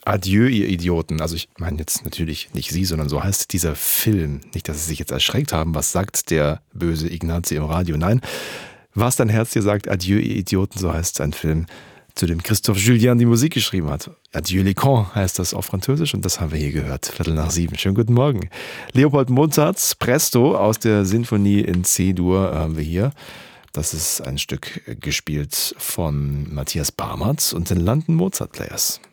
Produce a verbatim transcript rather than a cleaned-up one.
Adieu, ihr Idioten. Also ich meine jetzt natürlich nicht Sie, sondern so heißt dieser Film. Nicht, dass Sie sich jetzt erschreckt haben, was sagt der böse Ignazi im Radio. Nein, was dein Herz dir sagt, Adieu, ihr Idioten, so heißt ein Film, zu dem Christophe Julien die Musik geschrieben hat. Adieu les cons heißt das auf Französisch und das haben wir hier gehört. Viertel nach sieben. Schönen guten Morgen. Leopold Mozarts Presto aus der Sinfonie in C-Dur haben wir hier. Das ist ein Stück gespielt von Matthias Barmatz und den London Mozart Players.